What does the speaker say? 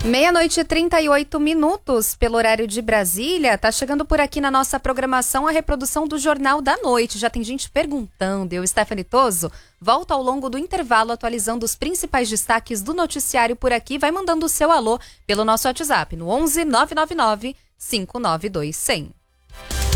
Meia-noite e 38 minutos pelo horário de Brasília. Tá chegando por aqui na nossa programação a reprodução do Jornal da Noite. Já tem gente perguntando. Eu, Stephanie Toso, volto ao longo do intervalo atualizando os principais destaques do noticiário por aqui. Vai mandando o seu alô pelo nosso WhatsApp no 11 999 592 100.